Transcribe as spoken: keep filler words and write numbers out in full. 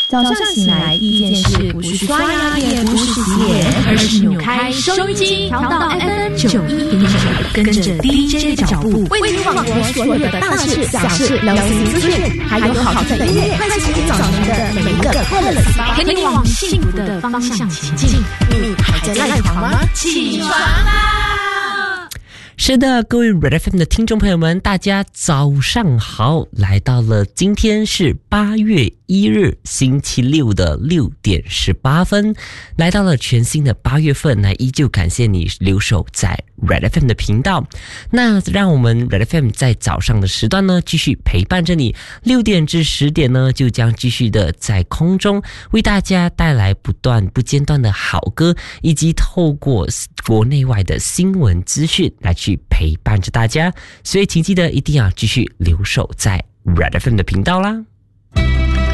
早上醒来第一件事不是刷牙，也不是洗脸，而是扭开收音机，调到 F M 九一点九，跟着 D J 的脚步，为你网国所有的大事小事、流行资讯，还有好听的音乐，开启你早晨的每一个快乐时光，陪你往幸福的方向前进。你还在赖床吗？起床啦！ 是的，各位 Red F M 的听众朋友们，大家早上好！来到了今天是八月一日星期六的六点十八分，来到了全新的八月份，那依旧感谢你留守在 Red F M 的频道。那让我们 Red F M 在早上的时段呢，继续陪伴着你。六点至十点呢，就将继续的在空中为大家带来不断不间断的好歌，以及透过国内外的新闻资讯来去陪伴着大家。所以请记得一定要继续留守在 Red F M 的频道啦。